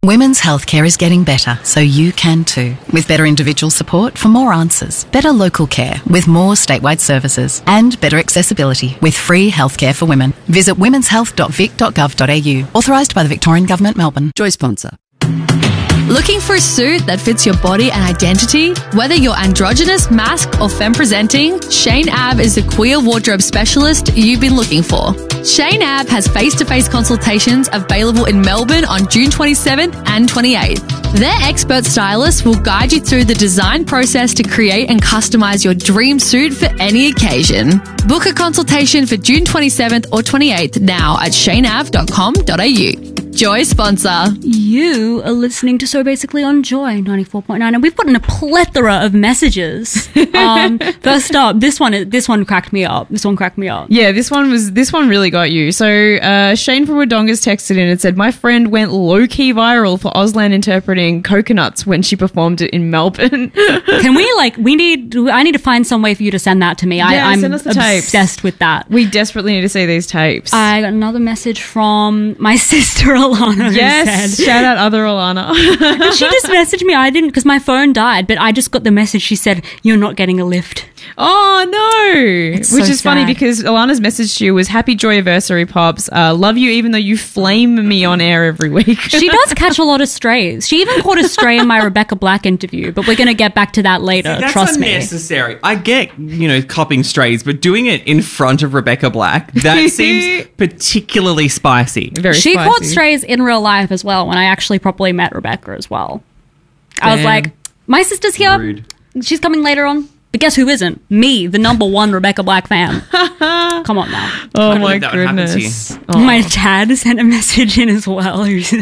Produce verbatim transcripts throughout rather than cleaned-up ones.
Women's healthcare is getting better, so you can too. With better individual support for more answers, better local care with more statewide services, and better accessibility with free healthcare for women. Visit womens health dot vic dot gov dot a u. Authorised by the Victorian Government, Melbourne. Joy sponsor. Looking for a suit that fits your body and identity? Whether you're androgynous, masked, or femme presenting, Shane Ab is the queer wardrobe specialist you've been looking for. Shane Ab has face-to-face consultations available in Melbourne on June twenty-seventh and twenty-eighth. Their expert stylists will guide you through the design process to create and customize your dream suit for any occasion. Book a consultation for June twenty-seventh or twenty-eighth now at shane av dot com dot a u. Joy sponsor. You are listening to So Basically on Joy ninety-four point nine, and we've gotten a plethora of messages. Um, first up, this one, this one cracked me up. This one cracked me up. Yeah, this one was this one really got you. So uh, Shane from Wodonga's texted in and said, "My friend went low key viral for Auslan interpreting Coconuts when she performed it in Melbourne." Can we like? We need. I need to find some way for you to send that to me. Yeah, I, I'm send us the tapes. obsessed with that. We desperately need to see these tapes. I got another message from my sister Alana. Yes, who said, shout out other Alana. she just messaged me. I didn't because my phone died, but I just got the message. She said, "You're not getting a lift." Oh no! It's Which so is funny sad. because Alana's message to you was "Happy Joy-versary, Pops. Uh, love you even though you flame me on air every week." She does catch a lot of strays. She even caught a stray in my Rebecca Black interview, but we're going to get back to that later. That's Trust me. unnecessary. I get, you know, copping strays, but doing it in front of Rebecca Black, that seems particularly spicy. Very She spicy. caught strays in real life as well when I actually properly met Rebecca as well. I was Damn. like, my sister's here. Rude. She's coming later on. But guess who isn't? Me, the number one Rebecca Black fan. Come on now. Oh I my believe that would happen to goodness! you. Oh, My dad sent a message in as well.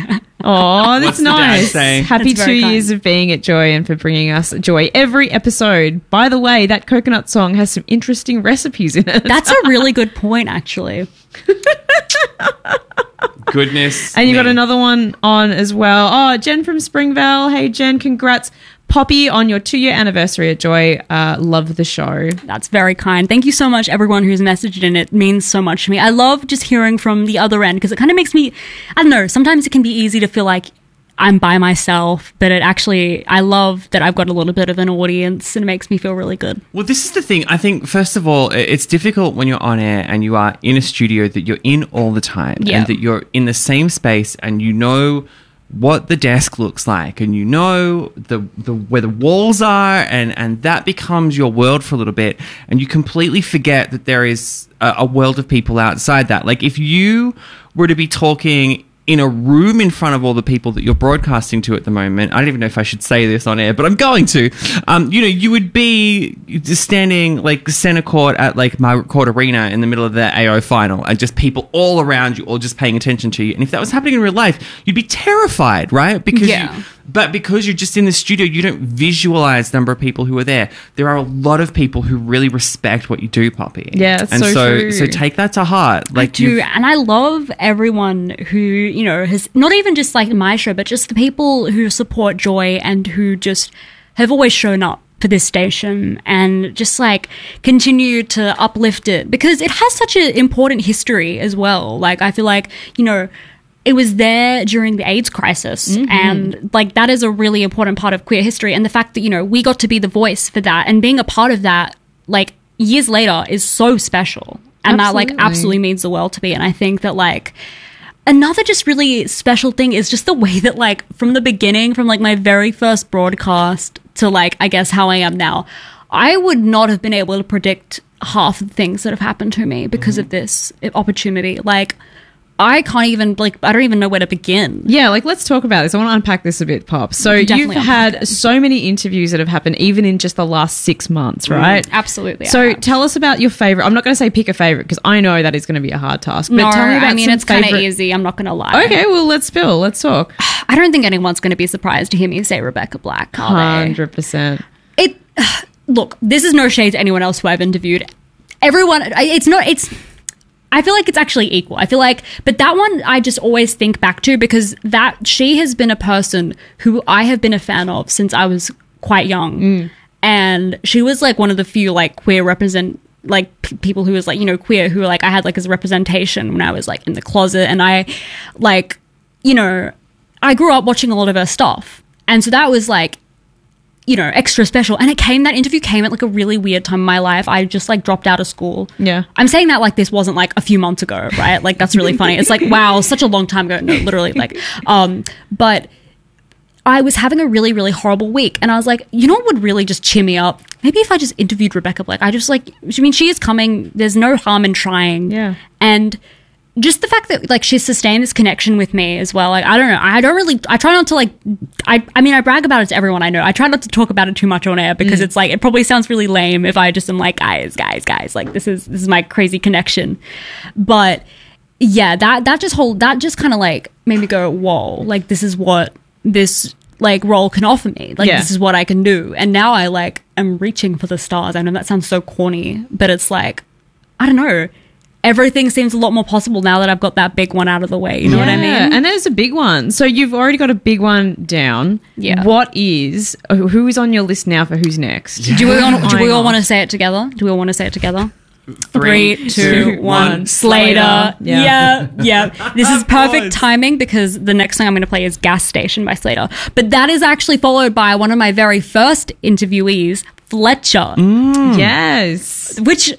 Aw, that's What's the dad nice. say? Happy That's two very kind. years of being at Joy and for bringing us joy every episode. By the way, that coconut song has some interesting recipes in it. That's a really good point, actually. Goodness. And you got me. another one on as well. Oh, Jen from Springvale. Hey, Jen, congrats. Poppy on your two-year anniversary at Joy. Uh, love the show. That's very kind. Thank you so much, everyone who's messaged in. It means so much to me. I love just hearing from the other end because it kind of makes me, I don't know, sometimes it can be easy to feel like I'm by myself, but it actually, I love that I've got a little bit of an audience and it makes me feel really good. Well, this is the thing. I think, first of all, it's difficult when you're on air and you are in a studio that you're in all the time Yeah. and that you're in the same space and you know what the desk looks like and you know the, the where the walls are and, and that becomes your world for a little bit and you completely forget that there is a, a world of people outside that. Like if you were to be talking in a room in front of all the people that you're broadcasting to at the moment, I don't even know if I should say this on air, but I'm going to, um, you know, you would be just standing like center court at like Margaret Court Arena in the middle of the A O final and just people all around you all just paying attention to you. And if that was happening in real life, you'd be terrified, right? Because Yeah. you, but because you're just in the studio, you don't visualize the number of people who are there. There are a lot of people who really respect what you do, Poppy. Yeah, it's and so so true. so take that to heart. Like I do, you've- and I love everyone who, you know, has not even just like my show, but just the people who support Joy and who just have always shown up for this station and just like continue to uplift it because it has such an important history as well. Like I feel like, you know, it was there during the AIDS crisis and like that is a really important part of queer history, and the fact that, you know, we got to be the voice for that and being a part of that like years later is so special, and that like Absolutely. absolutely means the world to me. And I think that like another just really special thing is just the way that like from the beginning, from like my very first broadcast to like I guess how I am now, I would not have been able to predict half the things that have happened to me because of this opportunity. Like I can't even like I don't even know where to begin. Yeah, like let's talk about this. I want to unpack this a bit, Pop. So We you've can definitely unpack had it. so many interviews that have happened even in just the last six months, right? Absolutely. I So have. tell us about your favorite. I'm not going to say pick a favorite because I know that is going to be a hard task. But no, tell me about I mean some it's kind of favorite- easy. I'm not going to lie. Okay, well let's spill. Let's talk. I don't think anyone's going to be surprised to hear me say Rebecca Black. Are they? Hundred percent. It look, this is no shade to anyone else who I've interviewed. Everyone, I- it's not. It's. I feel like it's actually equal. I feel like, but that one I just always think back to because that she has been a person who I have been a fan of since I was quite young, and she was like one of the few like queer represent like p- people who was like, you know, queer who like I had like as a representation when I was like in the closet, and I like, you know. I grew up watching a lot of her stuff. And so that was like, you know, extra special. And it came, that interview came at like a really weird time in my life. I just like dropped out of school. Yeah. I'm saying that like this wasn't like a few months ago, right? Like that's really funny. It's like, wow, such a long time ago. No, literally like, um, but I was having a really, really horrible week. And I was like, you know what would really just cheer me up? Maybe if I just interviewed Rebecca Black. I just like, I mean, she is coming. There's no harm in trying. Yeah. And just the fact that like she's sustained this connection with me as well. Like, I don't know. I don't really, I try not to like, I, I mean, I brag about it to everyone I know. I try not to talk about it too much on air because mm. it's like, it probably sounds really lame if I just am like, guys, guys, guys, like this is, this is my crazy connection. But yeah, that, that just whole, that just kind of like made me go, whoa, like this is what this like role can offer me. Like, yeah. this is what I can do. And now I like am reaching for the stars. I know that sounds so corny, but it's like, I don't know. Everything seems a lot more possible now that I've got that big one out of the way. You know yeah, what I mean? And there's a big one. So you've already got a big one down. Yeah. What is, who is on your list now for who's next? Yeah. Do we all, do we all want to say it together? Do we all want to say it together? Three, Three, two, one. Slater. Slater. Yeah. yeah, yeah. This is perfect timing because the next song I'm going to play is Gas Station by Slater. But that is actually followed by one of my very first interviewees, Fletcher. Mm. Yes. Which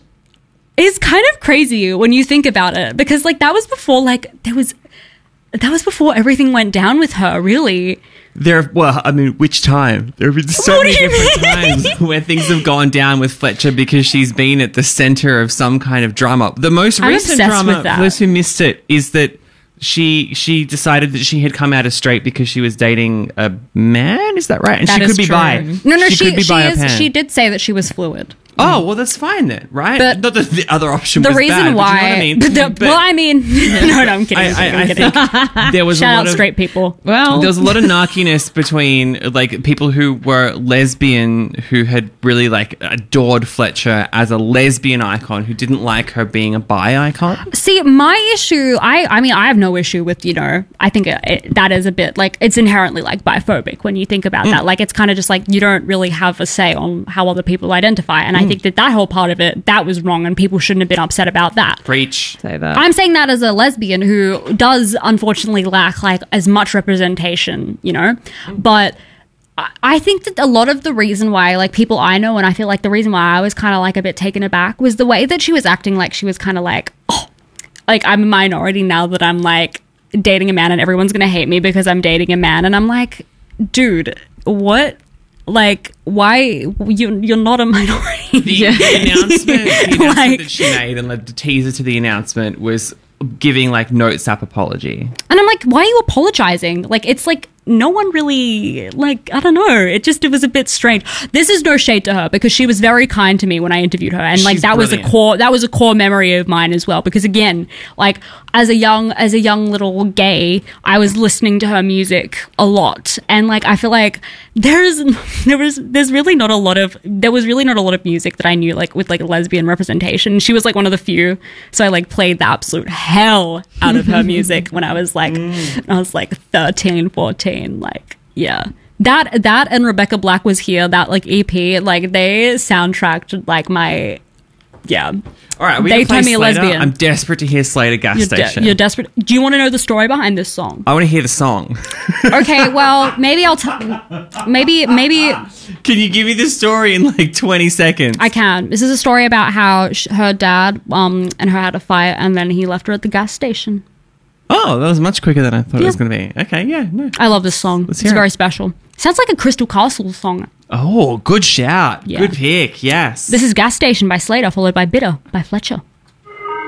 is kind of crazy when you think about it because like that was before like there was that was before everything went down with her, really. There, well, I mean, which time? There have been so What many do you different mean? times where things have gone down with Fletcher because she's been at the center of some kind of drama. The most I'm recent obsessed drama, with that. for those who missed it, is that she she decided that she had come out as straight because she was dating a man. Is that right? And That she is could be true. bi. No, no, she, she could be she, bi or is, pan. she did say that she was fluid. Oh, well, that's fine then, right? But Not that the other option The was reason bad, why, but you know what I mean? but the- But well, I mean, no, no, I'm kidding. I, I'm I, I kidding. think there was Shout a lot out of straight people. Well, there was a lot of narkiness between like people who were lesbian who had really like adored Fletcher as a lesbian icon who didn't like her being a bi icon. See, my issue, I, I mean, I have no issue with, you know, I think it, it, that is a bit like, it's inherently like biphobic when you think about Mm. that. Like, it's kind of just like, you don't really have a say on how other people identify. And Mm. I think that that whole part of it, that was wrong and people shouldn't have been upset about that. Preach. say that. I'm saying that as a lesbian who does unfortunately lack like as much representation, you know, but I- I think that a lot of the reason why like people I know and I feel like the reason why I was kind of like a bit taken aback was the way that she was acting like she was kind of like, oh, like I'm a minority now that I'm like dating a man and everyone's going to hate me because I'm dating a man. And I'm like, dude, what? Like, why you you're not a minority? The, the announcement, the announcement Like- that she made and like, the teaser to the announcement was giving like notes app apology. And I'm like, why are you apologizing? Like, it's like no one really, like, I don't know. It just, it was a bit strange. This is no shade to her because she was very kind to me when I interviewed her. And like, She's that was a brilliant. core, that was a core memory of mine as well. Because again, like as a young, as a young little gay, I was listening to her music a lot. And like, I feel like there's, there was, there's really not a lot of, there was really not a lot of music that I knew like with like lesbian representation. She was like one of the few. So I like played the absolute hell out of her music when I was like, Mm. I was like thirteen, fourteen, like, yeah. That, that and Rebecca Black Was Here, that like E P, like they soundtracked like my, yeah. All right, we They gonna play turned me a Slater? lesbian. I'm desperate to hear Slater Gas You're, de- Station. you're desperate. Do you want to know the story behind this song? I want to hear the song. Okay, well, maybe I'll, t- maybe, maybe Can you give me the story in like twenty seconds? I can. This is a story about how sh- her dad, um, and her had a fight and then he left her at the gas station. Oh, that was much quicker than I thought it was Yeah. going to be. Okay, yeah, no. I love this song. Let's It's hear very it. special. Sounds like a Crystal Castle song. Oh, good shout. Yeah. Good pick, yes. This is Gas Station by Slater, followed by Bitter by Fletcher.